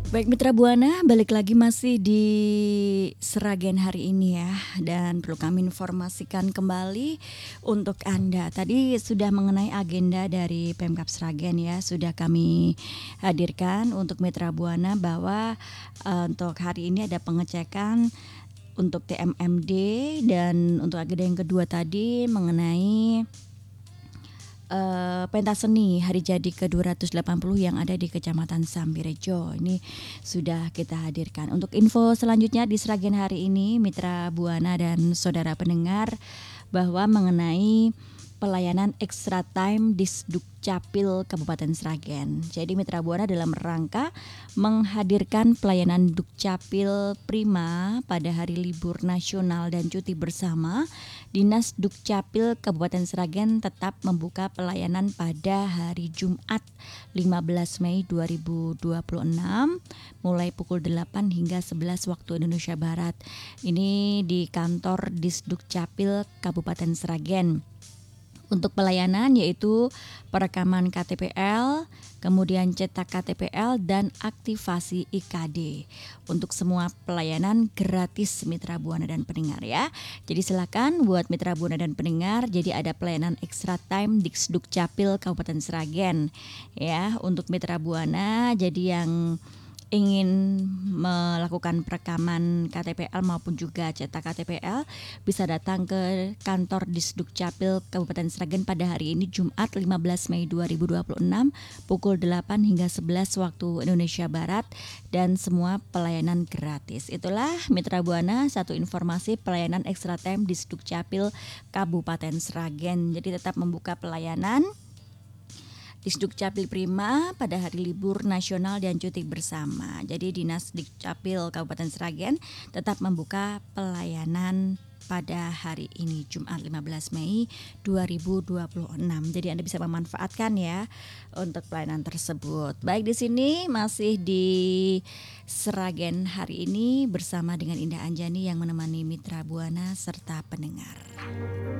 Baik Mitra Buana, balik lagi masih di Sragen hari ini ya. Dan perlu kami informasikan kembali untuk Anda. Tadi sudah mengenai agenda dari Pemkab Sragen ya, sudah kami hadirkan untuk Mitra Buana bahwa untuk hari ini ada pengecekan untuk TMMD, dan untuk agenda yang kedua tadi mengenai pentas seni hari jadi ke-280 yang ada di Kecamatan Sambirejo. Ini sudah kita hadirkan. Untuk info selanjutnya di Sragen hari ini, Mitra Buana dan saudara pendengar, bahwa mengenai pelayanan extra time di Dukcapil Kabupaten Sragen. Jadi Mitra Buana dalam rangka menghadirkan pelayanan Dukcapil Prima pada hari libur nasional dan cuti bersama, Dinas Dukcapil Kabupaten Sragen tetap membuka pelayanan pada hari Jumat 15 Mei 2026 mulai pukul 8 hingga 11 waktu Indonesia Barat. Ini di kantor Disdukcapil Kabupaten Sragen. Untuk pelayanan yaitu perekaman KTPL, kemudian cetak KTPL dan aktivasi IKD. Untuk semua pelayanan gratis Mitra Buana dan pendengar ya. Jadi silakan buat Mitra Buana dan pendengar, jadi ada pelayanan extra time di Dukcapil Kabupaten Sragen ya. Untuk Mitra Buana jadi yang ingin melakukan perekaman KTPL maupun juga cetak KTPL bisa datang ke kantor Disdukcapil Kabupaten Sragen pada hari ini Jumat 15 Mei 2026 pukul 8 hingga 11 waktu Indonesia Barat, dan semua pelayanan gratis. Itulah Mitra Buana, satu informasi pelayanan extra time Disdukcapil Kabupaten Sragen. Jadi tetap membuka pelayanan Disdukcapil Prima pada hari libur nasional dan cuti bersama. Jadi Dinas Dukcapil Kabupaten Sragen tetap membuka pelayanan pada hari ini Jumat 15 Mei 2026. Jadi Anda bisa memanfaatkan ya untuk pelayanan tersebut. Baik, di sini masih di Sragen hari ini bersama dengan Indah Anjani yang menemani Mitra Buana serta pendengar.